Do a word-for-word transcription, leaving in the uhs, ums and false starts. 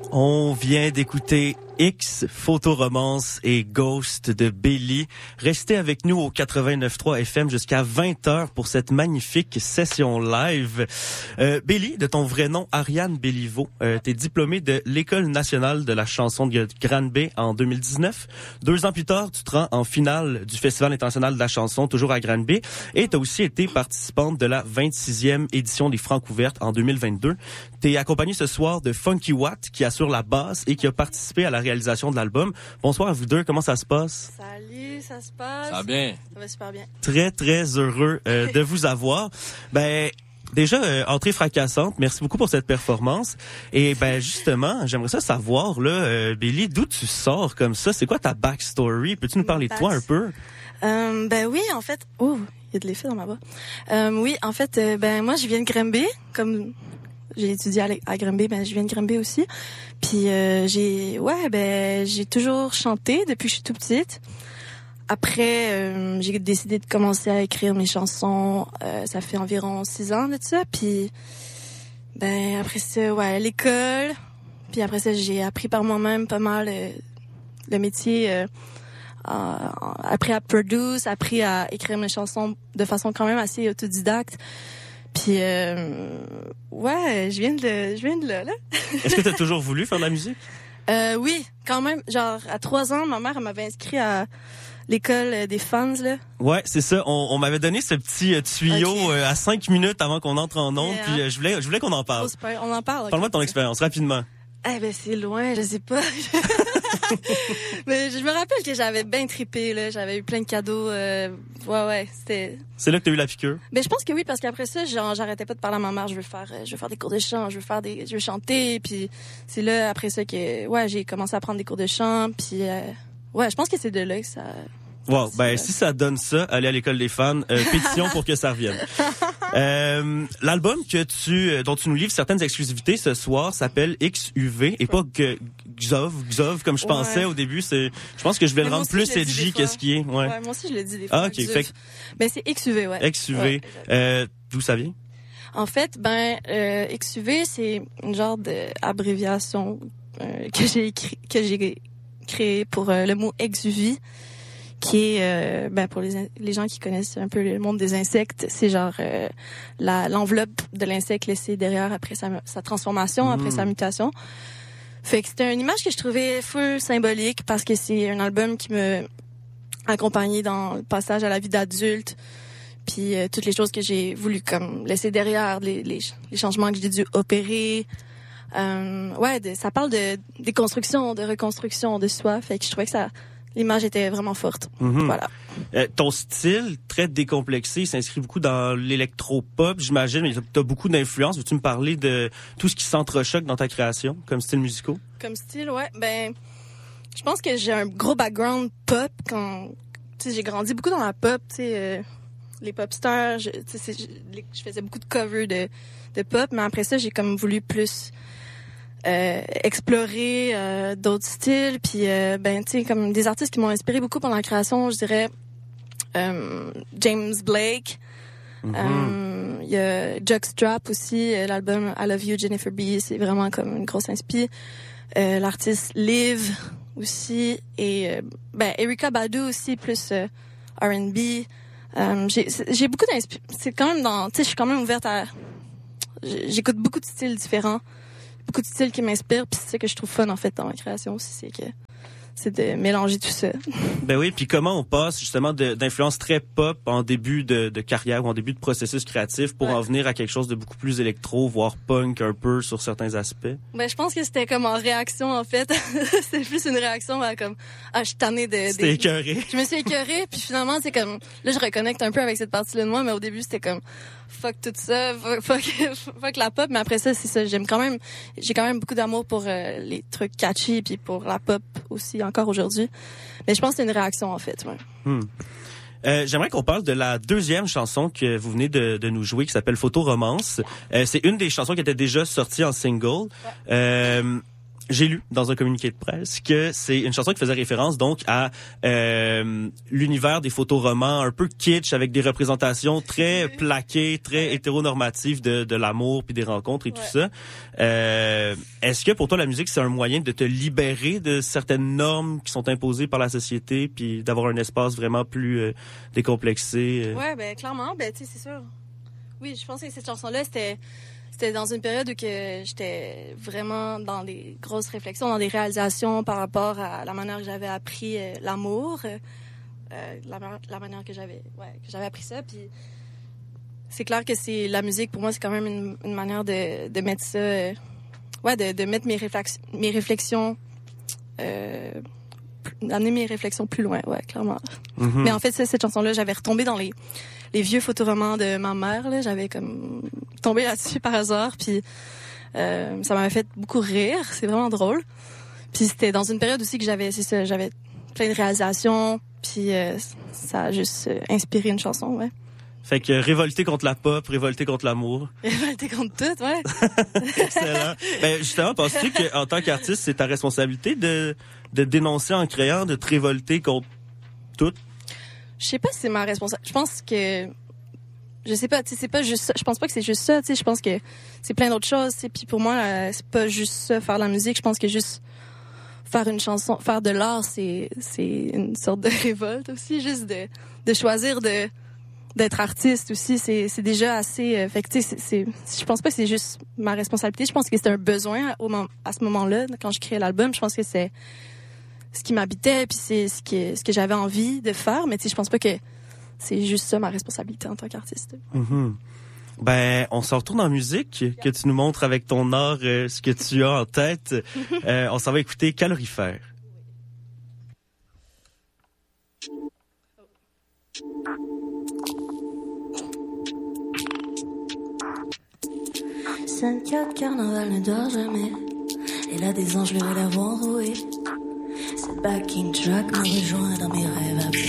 On vient d'écouter X, Photoromance et Ghost de Belly. Restez avec nous au quatre-vingt-neuf point trois F M jusqu'à vingt heures pour cette magnifique session live. Euh, Belly, de ton vrai nom, Ariane Béliveau, euh, t'es diplômée de l'École nationale de la chanson de Granby en deux mille dix-neuf. Deux ans plus tard, tu te rends en finale du Festival international de la chanson, toujours à Granby. Et t'as aussi été participante de la vingt-sixième édition des Francs ouvertes en deux mille vingt-deux. T'es accompagnée ce soir de Funky Watt, qui assure la basse et qui a participé à la réalisation de l'album. Bonsoir à vous deux, comment ça se passe? Salut, ça se passe? Ça va bien. Ça va super bien. Très, très heureux euh, de vous avoir. Ben, déjà, euh, entrée fracassante, merci beaucoup pour cette performance. Et ben justement, j'aimerais ça savoir, là, euh, Belly, d'où tu sors comme ça? C'est quoi ta backstory? Peux-tu nous parler de toi un peu? Euh, ben oui, en fait... Oh, il y a de l'effet dans ma voix. Euh, oui, en fait, euh, ben moi, je viens de Granby, comme... J'ai étudié à, à Granby, ben je viens de Granby aussi. Puis euh, j'ai ouais ben j'ai toujours chanté depuis que je suis toute petite. Après euh, j'ai décidé de commencer à écrire mes chansons, euh, ça fait environ six ans de ça. Puis ben après ça ouais à l'école. Puis après ça j'ai appris par moi-même pas mal euh, le métier. Euh, euh, appris à produire, appris à écrire mes chansons de façon quand même assez autodidacte. Puis euh, ouais, je viens de je viens de là là. Est-ce que tu as toujours voulu faire de la musique? Euh oui, quand même, genre à trois ans, ma mère elle m'avait inscrit à l'école des fans là. Ouais, c'est ça, on, on m'avait donné ce petit euh, tuyau okay. euh, à cinq minutes avant qu'on entre en ondes, yeah. Puis euh, je voulais je voulais qu'on en parle. Oh, super. On en parle. Okay. Parle-moi de ton expérience rapidement. Eh ben c'est loin, je sais pas. Mais je me rappelle que j'avais bien trippé là, j'avais eu plein de cadeaux. Euh, ouais ouais, c'était. C'est là que t'as eu la piqûre. Ben je pense que oui parce qu'après ça, genre j'arrêtais pas de parler à ma mère, je veux faire, je veux faire des cours de chant, je veux faire des, je veux chanter, puis c'est là après ça que ouais j'ai commencé à prendre des cours de chant, puis euh, ouais je pense que c'est de là que ça. Wow, ben si ça donne ça, allez à l'école des fans, euh, pétition pour que ça revienne. Euh, l'album que tu, dont tu nous livres certaines exclusivités ce soir s'appelle X U V et pas G- Xov, Xov comme je ouais. pensais au début. C'est, je pense que je vais mais le rendre plus edgy que ce qui est. Ouais. ouais, moi aussi je le dis des fois. Ah ok, fait. Mais c'est X U V, ouais. X U V. Ouais, euh, d'où ça vient? En fait, ben euh, X U V c'est une genre d'abréviation euh, que j'ai écrit, que j'ai créé pour euh, le mot exuvie. Qui est, euh, ben pour les les gens qui connaissent un peu le monde des insectes, c'est genre euh, la l'enveloppe de l'insecte laissée derrière après sa sa transformation, mmh. après sa mutation. Fait que c'était une image que je trouvais full symbolique parce que c'est un album qui me accompagnait dans le passage à la vie d'adulte, puis euh, toutes les choses que j'ai voulu comme laisser derrière, les les, les changements que j'ai dû opérer. Euh, ouais, de, ça parle de déconstruction, de reconstruction de soi. Fait que je trouvais que ça l'image était vraiment forte. Mm-hmm. Voilà. Euh, ton style, très décomplexé, s'inscrit beaucoup dans l'électro-pop, j'imagine, mais tu as beaucoup d'influence. Veux-tu me parler de tout ce qui s'entrechoque dans ta création, comme style musical? Comme style, ouais. Ben, je pense que j'ai un gros background pop. Quand, tu sais, j'ai grandi beaucoup dans la pop, tu sais, euh, les pop stars. Je, tu sais, je, je faisais beaucoup de covers de, de pop, mais après ça, j'ai comme voulu plus Euh, explorer euh, d'autres styles, puis euh, ben tu sais comme des artistes qui m'ont inspiré beaucoup pendant la création, je dirais euh, James Blake, il mm-hmm. euh, y a Jockstrap aussi, l'album I Love You Jennifer B, c'est vraiment comme une grosse inspi. Euh, l'artiste Liv aussi et euh, ben Erykah Badu aussi plus euh, R and B. Euh, j'ai j'ai beaucoup d'inspiration, c'est quand même dans tu sais je suis quand même ouverte à j'écoute beaucoup de styles différents. Beaucoup de styles qui m'inspirent, puis c'est ça que je trouve fun en fait dans ma création aussi, c'est que c'est de mélanger tout ça. Ben oui, puis comment on passe justement de, d'influence très pop en début de, de carrière ou en début de processus créatif pour ouais. en venir à quelque chose de beaucoup plus électro, voire punk un peu sur certains aspects? Ben je pense que c'était comme en réaction en fait. C'était plus une réaction à comme ah je suis tannée de. C'était écœuré. Je me suis écœurée, puis finalement c'est comme là je reconnecte un peu avec cette partie-là de moi, mais au début c'était comme fuck tout ça, fuck, fuck, fuck la pop, mais après ça c'est ça, j'aime quand même, j'ai quand même beaucoup d'amour pour euh, les trucs catchy puis pour la pop aussi encore aujourd'hui. Mais je pense que c'est une réaction en fait. Ouais. Hmm. Euh, j'aimerais qu'on parle de la deuxième chanson que vous venez de, de nous jouer qui s'appelle Photoromance. Euh, c'est une des chansons qui était déjà sortie en single. Ouais. Euh, j'ai lu dans un communiqué de presse que c'est une chanson qui faisait référence donc à euh, l'univers des photoromans un peu kitsch avec des représentations très plaquées, très hétéronormatives de, de l'amour puis des rencontres et ouais. tout ça. Euh, est-ce que pour toi la musique c'est un moyen de te libérer de certaines normes qui sont imposées par la société puis d'avoir un espace vraiment plus euh, décomplexé? Euh? Ouais, ben clairement, ben tu sais c'est sûr. Oui, je pense que cette chanson-là c'était C'était dans une période où que j'étais vraiment dans des grosses réflexions, dans des réalisations par rapport à la manière que j'avais appris euh, l'amour, euh, la, la manière que j'avais, ouais, que j'avais appris ça. Puis c'est clair que c'est la musique pour moi, c'est quand même une, une manière de, de mettre ça, euh, ouais, de, de mettre mes réflexions, mes réflexions, euh, d'amener mes réflexions plus loin, ouais, clairement. Mm-hmm. Mais en fait, ça, cette chanson-là, j'avais retombé dans les les vieux photoromans de ma mère, là, j'avais comme tombé là-dessus par hasard, puis euh, ça m'avait fait beaucoup rire, c'est vraiment drôle. Puis c'était dans une période aussi que j'avais, c'est ça, j'avais plein de réalisations, puis euh, ça a juste euh, inspiré une chanson, ouais. Fait que révolter contre la pop, révolter contre l'amour. Révolter contre tout, ouais. Excellent. Ben justement, penses-tu qu'en tant qu'artiste, c'est ta responsabilité de de dénoncer en créant, de te révolter contre tout? Je sais pas si c'est ma responsabilité. Je pense que je sais pas, tu sais, c'est pas juste ça. Je pense pas que c'est juste ça, tu sais, je pense que c'est plein d'autres choses, tu sais, puis pour moi euh, c'est pas juste ça faire de la musique, je pense que juste faire une chanson, faire de l'art, c'est c'est une sorte de révolte aussi, juste de de choisir de d'être artiste aussi, c'est c'est déjà assez euh, fait que tu sais c'est c'est je pense pas que c'est juste ma responsabilité, je pense que c'était un besoin au à ce moment-là quand je créais l'album, je pense que c'est ce qui m'habitait puis c'est ce que ce que j'avais envie de faire, mais tu sais je pense pas que c'est juste ça ma responsabilité en tant qu'artiste. Mm-hmm. Ben on se retourne en musique, que tu nous montres avec ton art euh, ce que tu as en tête. euh, on s'en va écouter Calorifère. Cinq-quatre carnaval ne dort jamais. Elle a des anges, le lèvres enroués. Cette backing track me rejoint dans mes rêves à